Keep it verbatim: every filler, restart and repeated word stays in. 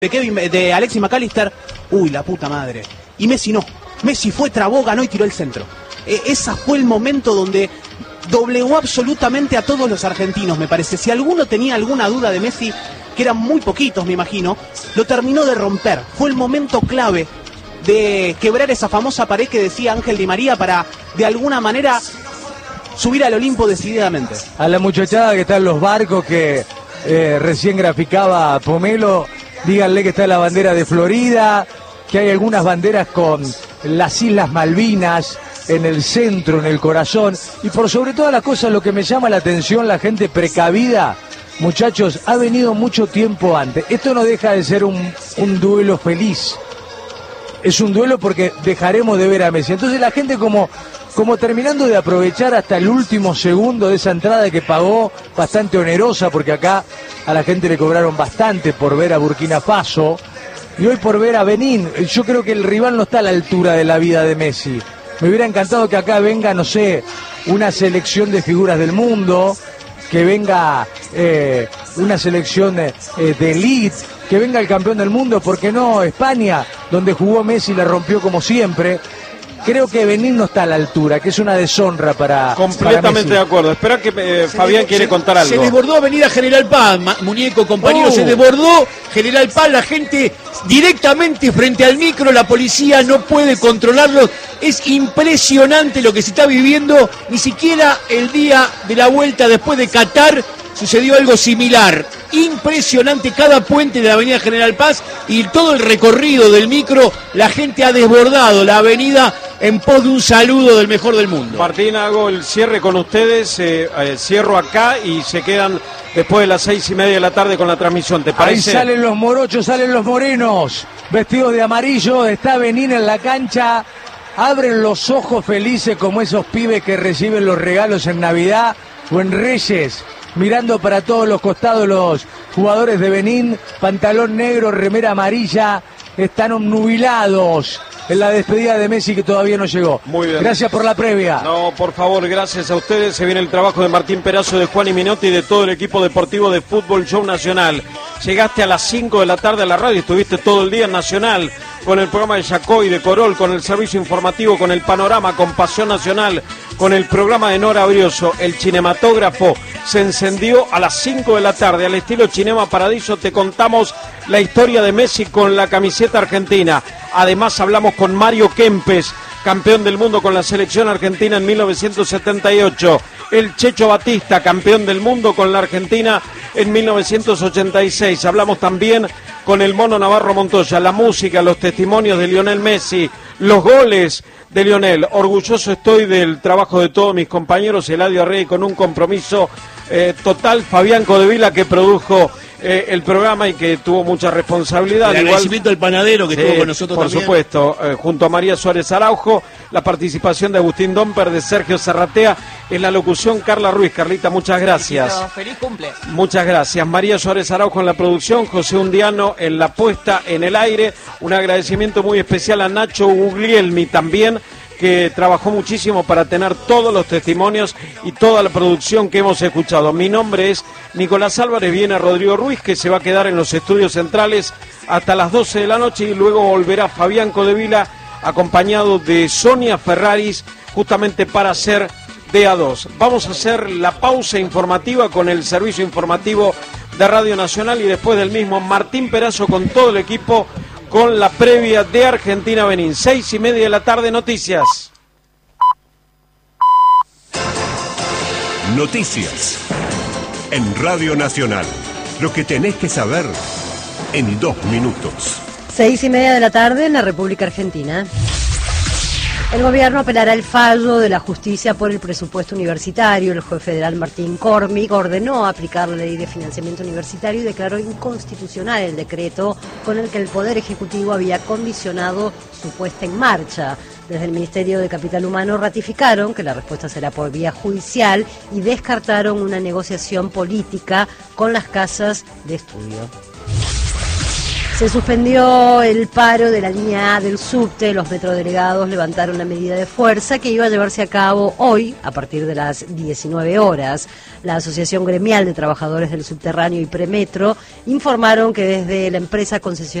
de Kevin, de Alexis McAllister, uy, la puta madre. Y Messi no. Messi fue, trabó, ganó y tiró el centro. Eh, ese fue el momento donde doblegó absolutamente a todos los argentinos, me parece. Si alguno tenía alguna duda de Messi, que eran muy poquitos, me imagino, lo terminó de romper. Fue el momento clave de quebrar esa famosa pared que decía Ángel Di María para, de alguna manera, subir al Olimpo decididamente. A la muchachada que está en los barcos que eh, recién graficaba Pomelo, díganle que está la bandera de Florida, que hay algunas banderas con las Islas Malvinas en el centro, en el corazón, y por sobre todas las cosas lo que me llama la atención, la gente precavida, muchachos, ha venido mucho tiempo antes. Esto no deja de ser un, un duelo feliz, es un duelo porque dejaremos de ver a Messi. Entonces la gente como, como terminando de aprovechar hasta el último segundo de esa entrada que pagó, bastante onerosa, porque acá a la gente le cobraron bastante por ver a Burkina Faso, y hoy por ver a Benín. Yo creo que el rival no está a la altura de la vida de Messi. Me hubiera encantado que acá venga, no sé, una selección de figuras del mundo, que venga eh, una selección eh, de elite, que venga el campeón del mundo, porque no España, donde jugó Messi, la rompió como siempre. Creo que Benín no está a la altura, que es una deshonra para completamente para de acuerdo. Espera que eh, Fabián quiere se, contar algo. Se desbordó Avenida General Paz, muñeco, compañero, oh. se desbordó General Paz, la gente directamente frente al micro, la policía no puede controlarlo. Es impresionante lo que se está viviendo. Ni siquiera el día de la vuelta después de Qatar sucedió algo similar. Impresionante cada puente de la avenida General Paz y todo el recorrido del micro. La gente ha desbordado la avenida en pos de un saludo del mejor del mundo. Martín, hago el cierre con ustedes, eh, eh, cierro acá y se quedan después de las seis y media de la tarde con la transmisión, ¿te parece? Ahí salen los morochos, salen los morenos, vestidos de amarillo, está Benín en la cancha, abren los ojos felices como esos pibes que reciben los regalos en Navidad o en Reyes, mirando para todos los costados los jugadores de Benín, pantalón negro, remera amarilla, están obnubilados en la despedida de Messi que todavía no llegó. Muy bien. Gracias por la previa. No, por favor, gracias a ustedes. Se viene el trabajo de Martín Perazo, de Juan y Minotti y de todo el equipo deportivo de Fútbol Show Nacional. Llegaste a las cinco de la tarde a la radio, estuviste todo el día en Nacional con el programa de Yacoy, de Corol, con el servicio informativo, con el panorama, con Pasión Nacional, con el programa de Nora Brioso. El cinematógrafo se encendió a las cinco de la tarde, al estilo Cinema Paradiso. Te contamos la historia de Messi con la camiseta argentina. Además hablamos con Mario Kempes, campeón del mundo con la selección argentina en mil novecientos setenta y ocho. El Checho Batista, campeón del mundo con la Argentina en mil novecientos ochenta y seis. Hablamos también con el Mono Navarro Montoya, la música, los testimonios de Lionel Messi, los goles de Lionel. Orgulloso estoy del trabajo de todos mis compañeros, Eladio Rey con un compromiso eh, total, Fabián Codevila que produjo Eh, el programa y que tuvo mucha responsabilidad. El agradecimiento al panadero que sí, estuvo con nosotros por también. Por supuesto, eh, junto a María Suárez Araujo, la participación de Agustín Domper, de Sergio Serratea, en la locución Carla Ruiz. Carlita, muchas gracias. Felicito, feliz cumple. Muchas gracias. María Suárez Araujo en la producción, José Undiano en la puesta en el aire. Un agradecimiento muy especial a Nacho Guglielmi también, que trabajó muchísimo para tener todos los testimonios y toda la producción que hemos escuchado. Mi nombre es Nicolás Álvarez, viene Rodrigo Ruiz, que se va a quedar en los estudios centrales hasta las doce de la noche y luego volverá Fabián Codevila acompañado de Sonia Ferraris justamente para hacer D A dos. Vamos a hacer la pausa informativa con el servicio informativo de Radio Nacional y después del mismo Martín Perazo con todo el equipo con la previa de Argentina-Benín. Seis y media de la tarde, noticias. Noticias en Radio Nacional. Lo que tenés que saber en dos minutos. Seis y media de la tarde en la República Argentina. El gobierno apelará el fallo de la justicia por el presupuesto universitario. El juez federal Martín Cormig ordenó aplicar la ley de financiamiento universitario y declaró inconstitucional el decreto con el que el Poder Ejecutivo había condicionado su puesta en marcha. Desde el Ministerio de Capital Humano ratificaron que la respuesta será por vía judicial y descartaron una negociación política con las casas de estudio. Se suspendió el paro de la línea A del subte. Los metrodelegados levantaron la medida de fuerza que iba a llevarse a cabo hoy a partir de las diecinueve horas. La Asociación Gremial de Trabajadores del Subterráneo y Premetro informaron que desde la empresa concesionaria